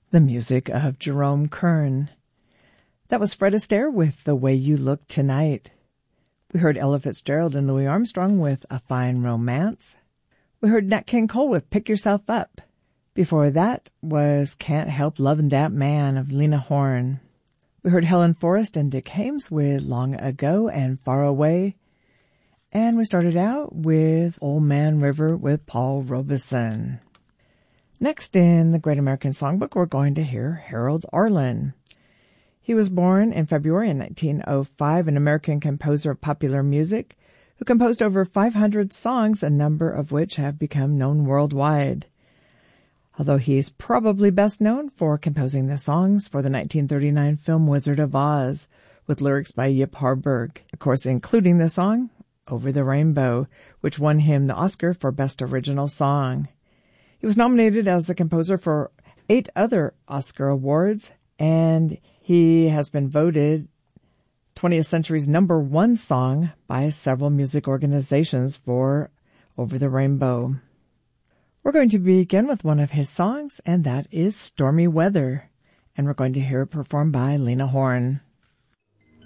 The music of Jerome Kern. That was Fred Astaire with The Way You Look Tonight. We heard Ella Fitzgerald and Louis Armstrong with A Fine Romance. We heard Nat King Cole with Pick Yourself Up. Before that was Can't Help Lovin' That Man of Lena Horne. We heard Helen Forrest and Dick Haymes with Long Ago and Far Away. And we started out with Old Man River with Paul Robeson. Next in the Great American Songbook, we're going to hear Harold Arlen. He was born in February in 1905, an American composer of popular music who composed over 500 songs, a number of which have become known worldwide. Although he's probably best known for composing the songs for the 1939 film Wizard of Oz, with lyrics by Yip Harburg, of course including the song Over the Rainbow, which won him the Oscar for Best Original Song. He was nominated as a composer for 8 other Oscar awards, and he has been voted 20th Century's #1 song by several music organizations for Over the Rainbow. We're going to begin with one of his songs, and that is Stormy Weather, and we're going to hear it performed by Lena Horne.